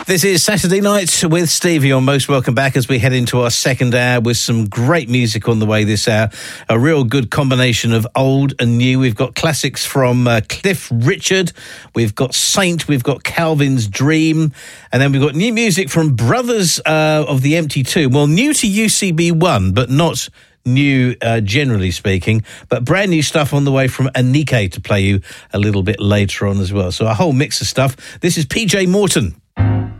This is Saturday Night with Stevie. You're most welcome back as we head into our second hour with some great music on the way this hour. A real good combination of old and new. We've got classics from Cliff Richard, we've got Saint, we've got Calvin's Dream, and then we've got new music from Brothers of the Empty Tomb. Well, new to UCB1, but not new generally speaking, but brand new stuff on the way from Anike to play you a little bit later on as well. So a whole mix of stuff. This is PJ Morton.